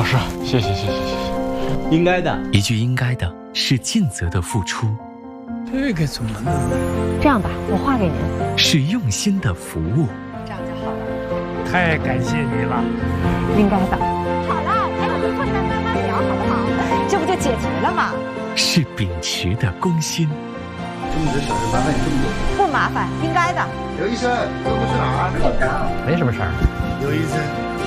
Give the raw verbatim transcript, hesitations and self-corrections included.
是，谢谢谢谢谢谢， 应该的。 一句应该的是尽责的付出， 这个怎么弄？ 这样吧，我画给您。 是用心的服务。 这样就好了。 太感谢你了。 应该的。好了，陪我们困难慢慢聊，好不好？这不就解决了吗？ 是秉持的公心。 这么点小事麻烦你这么多。 不麻烦，应该的。 刘医生，这不是哪儿？ 没什么事儿。 刘医生。